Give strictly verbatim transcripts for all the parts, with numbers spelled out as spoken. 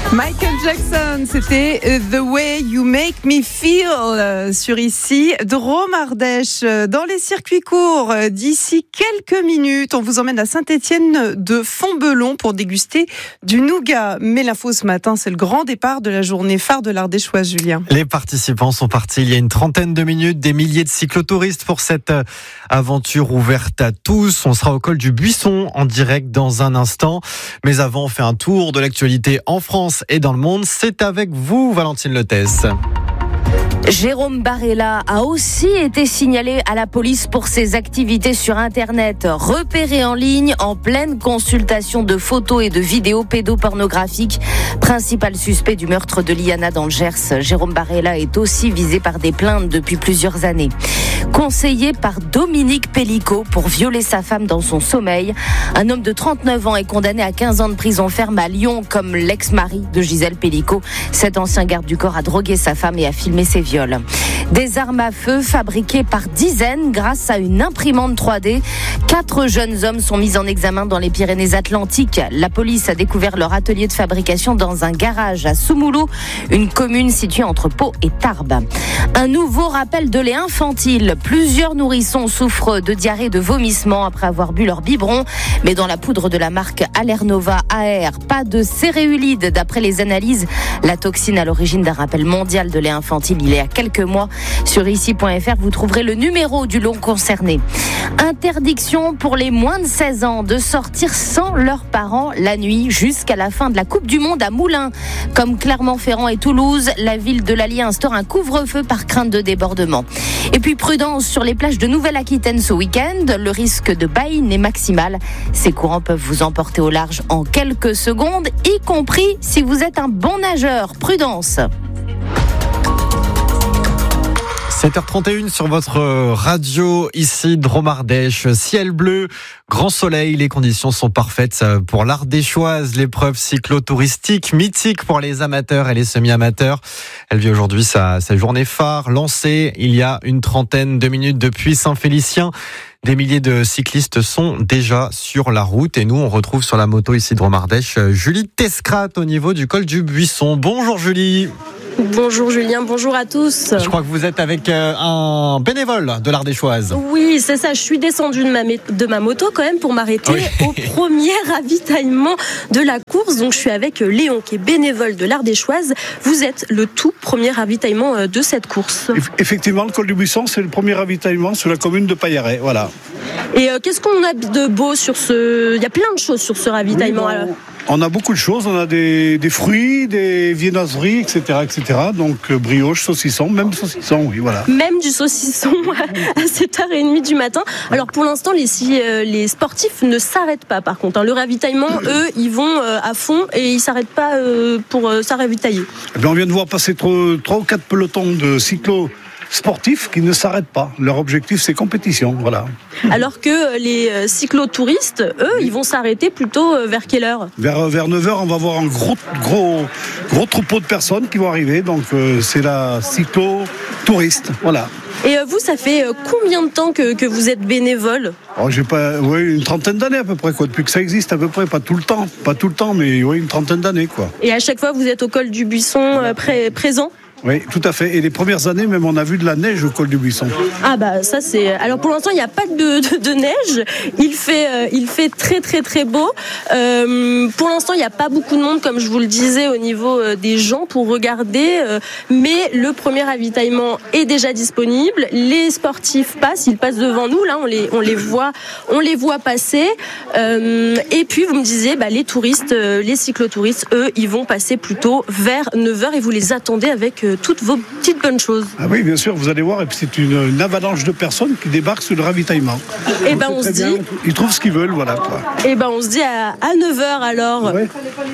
Michael Jackson, c'était The Way You Make Me Feel sur ici Drôme Ardèche. Dans les circuits courts, d'ici quelques minutes, on vous emmène à Saint-Étienne de Fontbellon pour déguster du nougat. Mais l'info ce matin, c'est le grand départ de la journée phare de l'Ardéchoise, Julien. Les participants sont partis il y a une trentaine de minutes, des milliers de cyclotouristes pour cette aventure ouverte à tous. On sera au col du Buisson en direct dans un instant. Mais avant, on fait un tour de l'actualité en France et dans le monde. C'est avec vous, Valentine Letès. Jérôme Barella a aussi été signalé à la police pour ses activités sur Internet, repéré en ligne en pleine consultation de photos et de vidéos pédopornographiques. Principal suspect du meurtre de Liana dans le Gers, Jérôme Barella est aussi visé par des plaintes depuis plusieurs années. Conseillé par Dominique Pellicot pour violer sa femme dans son sommeil, un homme de trente-neuf ans est condamné à quinze ans de prison ferme à Lyon comme l'ex-mari de Gisèle Pellicot. Cet ancien garde du corps a drogué sa femme et a filmé ses viols. Des armes à feu fabriquées par dizaines grâce à une imprimante trois D. Quatre jeunes hommes sont mis en examen dans les Pyrénées-Atlantiques. La police a découvert leur atelier de fabrication dans un garage à Soumoulou, une commune située entre Pau et Tarbes. Un nouveau rappel de lait infantile. Plusieurs nourrissons souffrent de diarrhée et de vomissements après avoir bu leur biberon. Mais dans la poudre de la marque Allernova A R, pas de céréulide d'après les analyses. La toxine à l'origine d'un rappel mondial de lait infantile il y a quelques mois. Sur ici point f r, vous trouverez le numéro du lot concerné. Interdiction pour les moins de seize ans de sortir sans leurs parents la nuit jusqu'à la fin de la Coupe du Monde à Moulins. Comme Clermont-Ferrand et Toulouse, la ville de l'Allier instaure un couvre-feu par crainte de débordement. Et puis prudence sur les plages de Nouvelle-Aquitaine ce week-end. Le risque de baïne est maximal. Ces courants peuvent vous emporter au large en quelques secondes, y compris si vous êtes un bon nageur. Prudence. sept heures trente et une sur votre radio, ici Drôme Ardèche, ciel bleu, grand soleil, les conditions sont parfaites pour l'Ardéchoise, l'épreuve cyclotouristique mythique pour les amateurs et les semi-amateurs. Elle vit aujourd'hui sa, sa journée phare, lancée il y a une trentaine de minutes depuis Saint-Félicien. Des milliers de cyclistes sont déjà sur la route et nous on retrouve sur la moto ici Drôme Ardèche Julie Tescrat au niveau du col du Buisson. Bonjour Julie. Bonjour Julien, bonjour à tous. Je crois que vous êtes avec un bénévole de l'Ardéchoise. Oui, c'est ça, je suis descendue de ma, de ma moto quand même pour m'arrêter oui. au premier ravitaillement de la course. Donc je suis avec Léon qui est bénévole de l'Ardéchoise. Vous êtes le tout premier ravitaillement de cette course. Effectivement, le col du Buisson, c'est le premier ravitaillement sur la commune de Paillarret, voilà. Et euh, qu'est-ce qu'on a de beau sur ce... Il y a plein de choses sur ce ravitaillement. Oui, bon, on a beaucoup de choses, on a des, des fruits, des viennoiseries, et cetera, et cetera. Donc euh, brioche, saucisson, même saucisson, oui, voilà. Même du saucisson à sept heures trente du matin. Alors pour l'instant, les, si, euh, les sportifs ne s'arrêtent pas par contre. Hein. Le ravitaillement, eux, ils vont euh, à fond et ils ne s'arrêtent pas euh, pour euh, s'arravitailler. Eh bien, on vient de voir passer trois ou quatre pelotons de cyclo sportifs qui ne s'arrêtent pas. Leur objectif, c'est compétition, voilà. Alors que les cyclotouristes, eux, ils vont s'arrêter plutôt vers quelle heure ? Vers, vers neuf heures, on va voir un gros, gros, gros troupeau de personnes qui vont arriver. Donc, euh, c'est la cyclotouriste, voilà. Et euh, vous, ça fait combien de temps que, que vous êtes bénévole ? Oh, j'ai pas, oui, une trentaine d'années à peu près, quoi. Depuis que ça existe à peu près, pas tout le temps, pas tout le temps, mais oui, une trentaine d'années, quoi. Et à chaque fois, vous êtes au col du Buisson euh, pré- présent ? Oui, tout à fait. Et les premières années, même, on a vu de la neige au col du Buisson. Ah bah ça c'est. Alors pour l'instant, il n'y a pas de, de, de neige. Il fait, euh, il fait très très très beau. Euh, pour l'instant, il n'y a pas beaucoup de monde, comme je vous le disais, au niveau euh, des gens pour regarder. Euh, mais le premier ravitaillement est déjà disponible. Les sportifs passent, ils passent devant nous. Là, on les, on les voit, on les voit passer. Euh, et puis vous me disiez, bah, les touristes, euh, les cyclotouristes, eux, ils vont passer plutôt vers neuf heures et vous les attendez avec euh, toutes vos petites bonnes choses. Ah oui, bien sûr, vous allez voir, et puis c'est une, une avalanche de personnes qui débarquent sur le ravitaillement. Et ben on se dit... Bien. Ils trouvent ce qu'ils veulent, voilà. Quoi. Et ben on se dit à, à neuf heures alors. Ouais.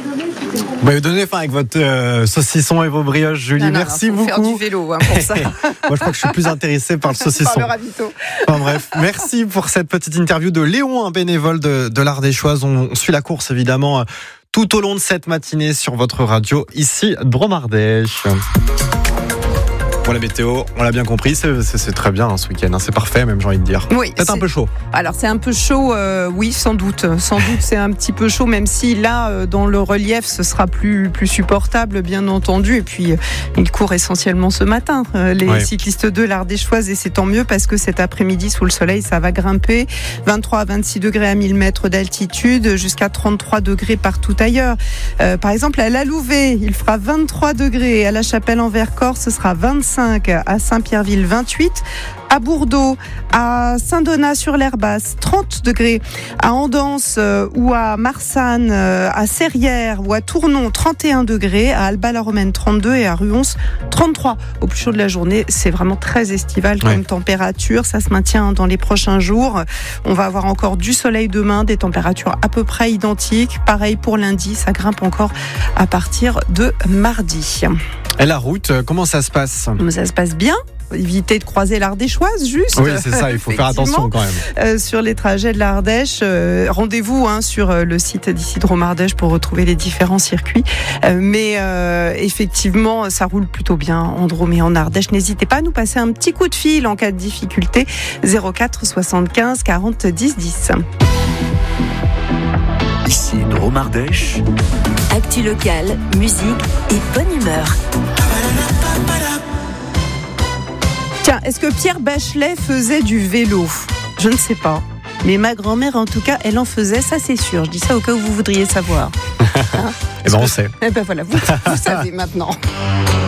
Vous m'avez donné faim avec votre euh, saucisson et vos brioches, Julie. Non, non, faut merci beaucoup. Faire du vélo hein, pour ça. Moi, je crois que je suis plus intéressé par le saucisson. Par le ravito. Enfin, bref, merci pour cette petite interview de Léon, un bénévole de, de l'Ardéchoise. On, on suit la course, évidemment, tout au long de cette matinée sur votre radio, ici, Drôme Ardèche. Pour la météo, on l'a bien compris, c'est, c'est, c'est très bien hein, ce week-end, hein, c'est parfait même j'ai envie de dire. Oui, peut-être c'est... un peu chaud. Alors c'est un peu chaud, euh, oui sans doute, sans doute c'est un petit peu chaud, même si là euh, dans le relief ce sera plus plus supportable bien entendu. Et puis euh, il court essentiellement ce matin, euh, les ouais. cyclistes de l'Ardéchoise, et c'est tant mieux parce que cet après-midi sous le soleil ça va grimper, vingt-trois à vingt-six degrés à mille mètres d'altitude, jusqu'à trente-trois degrés partout ailleurs. Euh, par exemple à La Louvet, il fera vingt-trois degrés, à La Chapelle-en-Vercors ce sera vingt-cinq, à Saint-Pierreville vingt-huit, à Bourdeaux, à Saint-Donat-sur-l'Herbasse trente degrés, à Andance euh, ou à Marsanne, euh, à Serrières ou à Tournon trente et un degrés, à Alba-la-Romaine trente-deux et à Ruons trente-trois. Au plus chaud de la journée, c'est vraiment très estival comme ouais. température, ça se maintient dans les prochains jours. On va avoir encore du soleil demain, des températures à peu près identiques. Pareil pour lundi, ça grimpe encore à partir de mardi. Et la route, comment ça se passe ? Ça se passe bien. Éviter de croiser l'Ardéchoise, juste. Oui, c'est ça, il faut faire attention quand même. Euh, sur les trajets de l'Ardèche, euh, rendez-vous hein, sur euh, le site d'ici Drôme Ardèche pour retrouver les différents circuits. Euh, mais euh, effectivement, ça roule plutôt bien en Drôme et en Ardèche. N'hésitez pas à nous passer un petit coup de fil en cas de difficulté. zéro quatre soixante-quinze quarante dix dix. Ici Drôme Ardèche. Actu locale, musique et bonne humeur. Tiens, est-ce que Pierre Bachelet faisait du vélo ? Je ne sais pas. Mais ma grand-mère, en tout cas, elle en faisait, ça c'est sûr. Je dis ça au cas où vous voudriez savoir. Hein ? Eh ben on sait. Eh ben voilà, vous, vous savez maintenant.